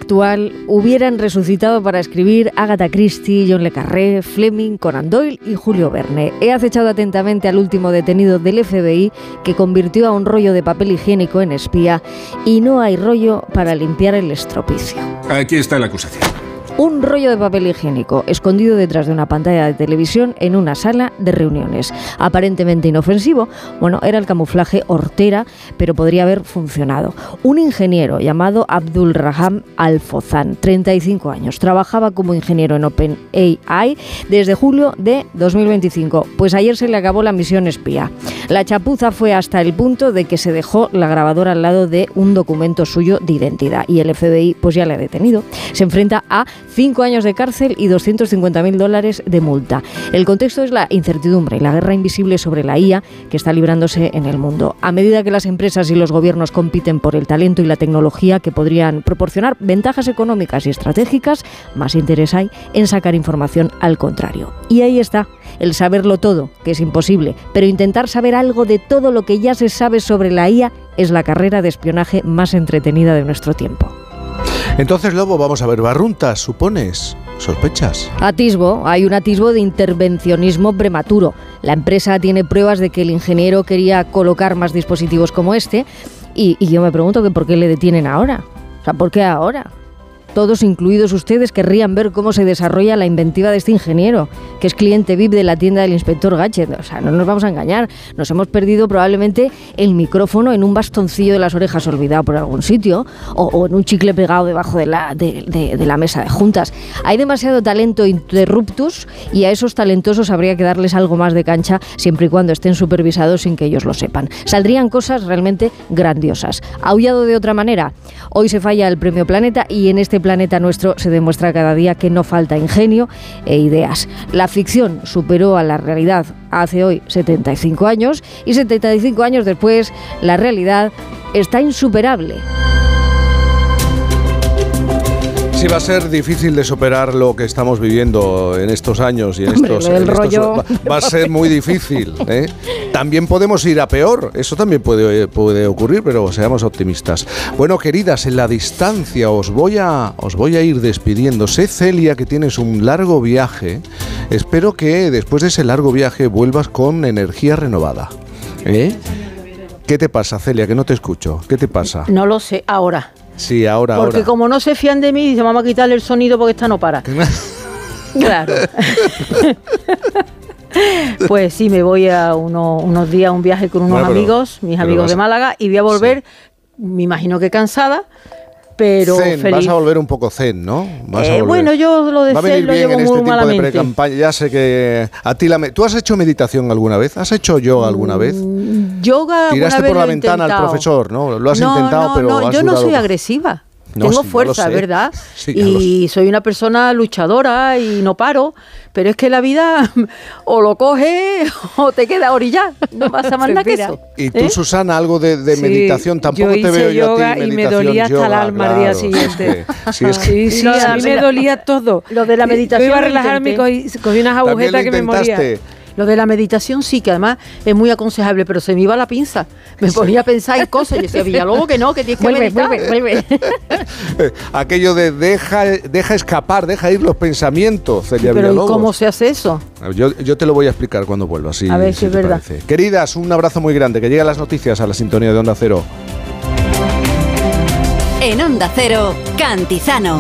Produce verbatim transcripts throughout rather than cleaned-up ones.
actual hubieran resucitado para escribir Agatha Christie, John le Carré, Fleming, Conan Doyle y Julio Verne. He acechado atentamente al último detenido del F B I que convirtió a un rollo de papel higiénico en espía y no hay rollo para limpiar el estropicio. Aquí está la acusación. Un rollo de papel higiénico escondido detrás de una pantalla de televisión en una sala de reuniones. Aparentemente inofensivo, bueno, era el camuflaje hortera, pero podría haber funcionado. Un ingeniero llamado Abdul Raham Al-Fozan, treinta y cinco años, trabajaba como ingeniero en OpenAI desde julio de dos mil veinticinco. Pues ayer se le acabó la misión espía. La chapuza fue hasta el punto de que se dejó la grabadora al lado de un documento suyo de identidad y el F B I pues ya le ha detenido. Se enfrenta a Cinco años de cárcel y doscientos cincuenta mil dólares de multa. El contexto es la incertidumbre y la guerra invisible sobre la I A que está librándose en el mundo. A medida que las empresas y los gobiernos compiten por el talento y la tecnología que podrían proporcionar ventajas económicas y estratégicas, más interés hay en sacar información al contrario. Y ahí está, el saberlo todo, que es imposible, pero intentar saber algo de todo lo que ya se sabe sobre la I A es la carrera de espionaje más entretenida de nuestro tiempo. Entonces, Lobo, vamos a ver, barruntas, ¿supones? ¿Sospechas? Atisbo, hay un atisbo de intervencionismo prematuro. La empresa tiene pruebas de que el ingeniero quería colocar más dispositivos como este y, y yo me pregunto que por qué le detienen ahora. O sea, ¿por qué ahora? Todos, incluidos ustedes, querrían ver cómo se desarrolla la inventiva de este ingeniero, que es cliente V I P de la tienda del inspector Gadget. O sea, no nos vamos a engañar. Nos hemos perdido probablemente el micrófono en un bastoncillo de las orejas olvidado por algún sitio o, o en un chicle pegado debajo de la, de, de, de la mesa de juntas. Hay demasiado talento interruptus y a esos talentosos habría que darles algo más de cancha siempre y cuando estén supervisados sin que ellos lo sepan. Saldrían cosas realmente grandiosas. ¿Aullado de otra manera? Hoy se falla el Premio Planeta y en este planeta nuestro se demuestra cada día que no falta ingenio e ideas. La ficción superó a la realidad hace hoy setenta y cinco años y setenta y cinco años después la realidad está insuperable. Sí, va a ser difícil de superar lo que estamos viviendo en estos años y en Hombre, estos, el en estos rollo... va, va a ser muy difícil, ¿eh? También podemos ir a peor, eso también puede, puede ocurrir, pero seamos optimistas. Bueno, queridas, en la distancia os voy a os voy a ir despidiendo. Sé, Celia, que tienes un largo viaje. Espero que después de ese largo viaje vuelvas con energía renovada, ¿eh? ¿Qué te pasa, Celia? Que no te escucho. ¿Qué te pasa? No lo sé, ahora. Sí, ahora, Porque ahora. como no se fían de mí, dicen, vamos a quitarle el sonido porque esta no para. Claro. Pues sí, me voy a uno, unos días a un viaje con unos bueno, pero, amigos, mis amigos de Málaga, y voy a volver, sí. Me imagino que cansada, pero zen, feliz. Vas a volver un poco zen, ¿no? Vas Eh, a bueno, yo lo de Va a zen venir lo bien llevo en muy este tiempo malamente. de pre-campaña. Ya sé que a ti la... ¿Tú has hecho meditación alguna vez? ¿Has hecho yoga alguna vez? Yoga Tiraste alguna vez por la lo he ventana al intentado. profesor, ¿no? Lo has no, intentado, no, pero no, has yo no durado... soy agresiva. No, Tengo sí, fuerza, sé. ¿verdad? Sí, y soy una persona luchadora y no paro, pero es que la vida o lo coges o te queda orillada, no pasa más nada que eso. Y tú, ¿eh? Susana, algo de, de sí, meditación, tampoco yo te veo yo a ti yoga y me meditación, dolía hasta yoga, el alma claro, al día si siguiente. Es que, si es que... Sí, sí, a mí me dolía todo. Lo de la meditación. Yo iba a lo relajarme y intenté. cogí, cogí unas agujetas que me moría. Lo de la meditación sí, que además es muy aconsejable, pero se me iba la pinza. Me ponía a pensar en cosas y yo decía, Villalobos, que no, que tienes que Vuelve, meditar. vuelve, vuelve. Aquello de deja, deja escapar, deja ir los pensamientos, Celia Pero ¿y Villalobos. cómo se hace eso? Yo, yo te lo voy a explicar cuando vuelva, si, A ver si si es te verdad. parece. Queridas, un abrazo muy grande, que lleguen las noticias a la sintonía de Onda Cero. En Onda Cero, Cantizano.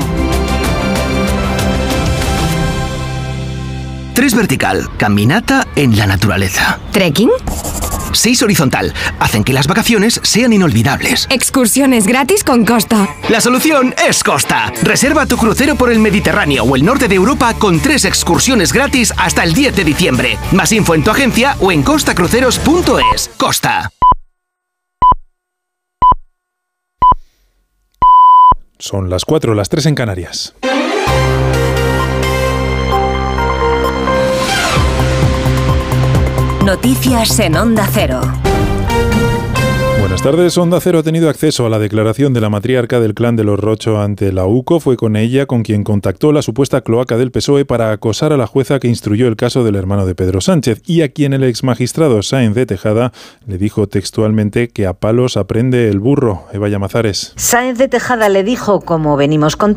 Tres vertical, caminata en la naturaleza. ¿Trekking? Seis horizontal, hacen que las vacaciones sean inolvidables. Excursiones gratis con Costa. La solución es Costa. Reserva tu crucero por el Mediterráneo o el norte de Europa con tres excursiones gratis hasta el diez de diciembre. Más info en tu agencia o en costa cruceros punto es. Costa. Son las cuatro, las tres en Canarias. Noticias en Onda Cero. Buenas tardes. Onda Cero ha tenido acceso a la declaración de la matriarca del clan de los Rocho ante la U C O. Fue con ella con quien contactó la supuesta cloaca del P S O E para acosar a la jueza que instruyó el caso del hermano de Pedro Sánchez y a quien el exmagistrado Sáenz de Tejada le dijo textualmente que a palos aprende el burro. Eva Llamazares. Sáenz de Tejada le dijo, como venimos contando,